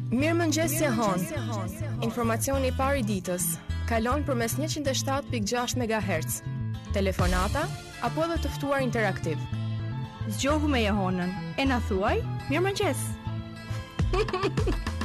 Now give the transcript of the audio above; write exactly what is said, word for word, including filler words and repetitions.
Mirëmëngjes Jehon. Informacioni i parë i ditës. Kalon përmes njëqind e shtatë pikë gjashtë megahertz. Telefonata apo edhe të ftuar interaktiv. Zgjohu me Jehonën. E na thuaj, mirëmëngjes.